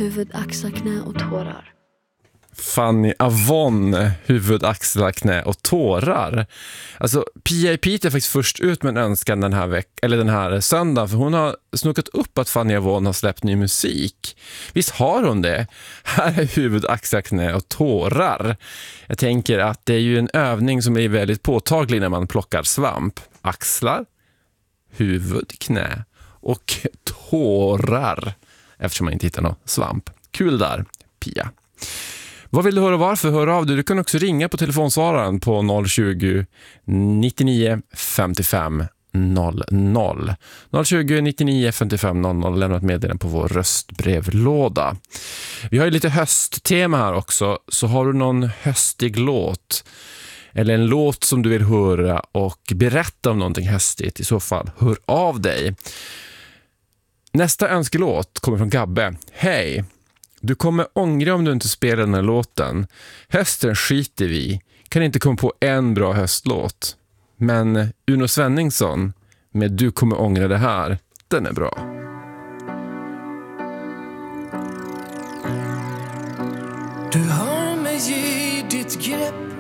huvud, axlar, knä och tårar. Fanny Avon, huvud, axlar, knä och tårar. Alltså Pia i Piteå är faktiskt först ut med en önskan den här söndagen, för hon har snokat upp att Fanny Avon har släppt ny musik. Visst har hon det? Här är huvud, axlar, knä och tårar. Jag tänker att det är ju en övning som är väldigt påtaglig när man plockar svamp. Axlar, huvud, knä och tårar, eftersom man inte hittar någon svamp. Kul där, Pia. Vad vill du höra, varför? Hör av dig. Du kan också ringa på telefonsvararen på 020 99 55 00. 020 99 55 00. Lämna ett meddelande på vår röstbrevlåda. Vi har ju lite hösttema här också. Så har du någon höstig låt eller en låt som du vill höra och berätta om någonting höstigt, i så fall hör av dig. Nästa önskelåt kommer från Gabbe. Hej! Du kommer ångra om du inte spelar den här låten. Hösten skiter vi. Kan inte komma på en bra höstlåt. Men Uno Svenningsson med Du kommer ångra det här, den är bra. Du har mig i ditt grepp,